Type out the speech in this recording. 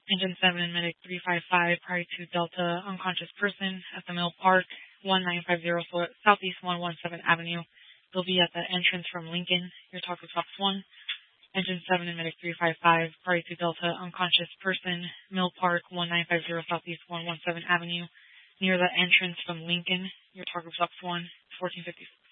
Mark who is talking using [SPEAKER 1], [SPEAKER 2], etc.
[SPEAKER 1] Engine 7, Medic 355, priority to Delta, unconscious person at the Mill Park, 1950 Southeast 117 Avenue. They'll be at the entrance from Lincoln. Your talk with Fox 1. Engine 7 and Medic 355, priority to Delta, unconscious person, Mill Park, 1950 Southeast 117 Avenue, near the entrance from Lincoln. Your talk with Fox 1, 1450.